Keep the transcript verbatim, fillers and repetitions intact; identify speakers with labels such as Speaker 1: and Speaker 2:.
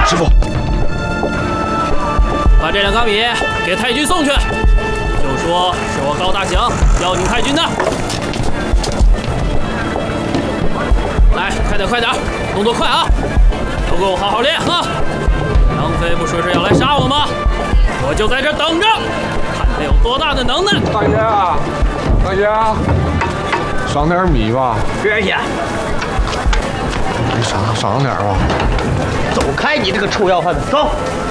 Speaker 1: 师傅，
Speaker 2: 把这两缸米给太君送去，就说是我高大祥邀请太君的。来，快点快点，动作快啊！都给我好好练啊！杨飞不说是要来杀我吗？我就在这等着，看他有多大的能耐！
Speaker 3: 大爷啊，大爷，赏点米吧。
Speaker 4: 别去，
Speaker 3: 你赏赏点吧。
Speaker 4: 走开，你这个臭要饭的，走！